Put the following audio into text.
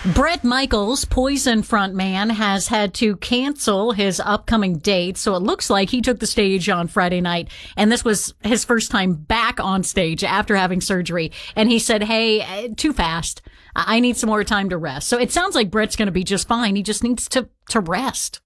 Bret Michaels, Poison frontman, has had to cancel his upcoming date, so it looks like he took the stage on Friday night, and this was his first time back on stage after having surgery. And he said, hey, too fast. I need some more time to rest. So it sounds like Bret's going to be just fine. He just needs to rest.